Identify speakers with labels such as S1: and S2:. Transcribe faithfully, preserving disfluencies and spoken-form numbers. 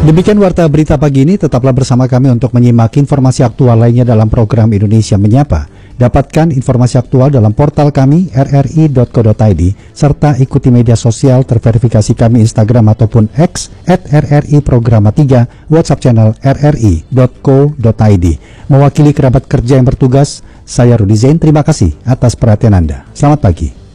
S1: Demikian warta berita pagi ini, tetaplah bersama kami untuk menyimak informasi aktual lainnya dalam program Indonesia Menyapa. Dapatkan informasi aktual dalam portal kami r r i titik co titik i d serta ikuti media sosial terverifikasi kami Instagram ataupun X at r r i programa tiga, WhatsApp channel r r i titik co titik i d. Mewakili kerabat kerja yang bertugas, saya Rudi Zain, terima kasih atas perhatian Anda. Selamat pagi.